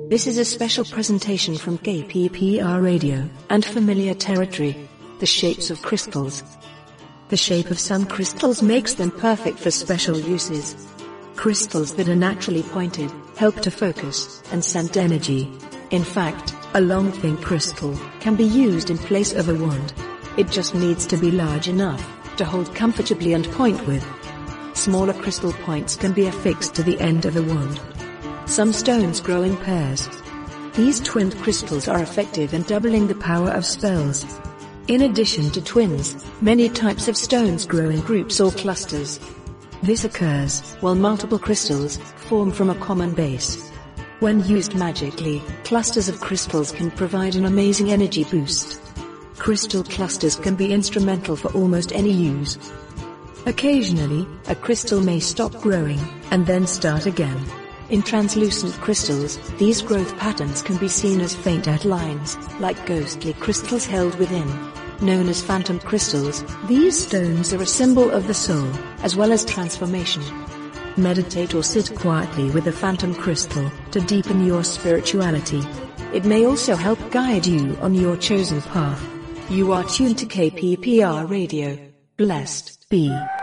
This is a special presentation from KPPR Radio and Familiar Territory. The shapes of crystals. The shape of some crystals makes them perfect for special uses. Crystals that are naturally pointed help to focus and send energy. In fact, a long thin crystal can be used in place of a wand. It just needs to be large enough to hold comfortably and point with. Smaller crystal points can be affixed to the end of the wand. Some stones grow in pairs. These twinned crystals are effective in doubling the power of spells. In addition to twins, many types of stones grow in groups or clusters. This occurs while multiple crystals form from a common base. When used magically, clusters of crystals can provide an amazing energy boost. Crystal clusters can be instrumental for almost any use. Occasionally, a crystal may stop growing and then start again. In translucent crystals, these growth patterns can be seen as faint outlines, like ghostly crystals held within. Known as phantom crystals, these stones are a symbol of the soul, as well as transformation. Meditate or sit quietly with a phantom crystal to deepen your spirituality. It may also help guide you on your chosen path. You are tuned to KPPR Radio. Blessed be.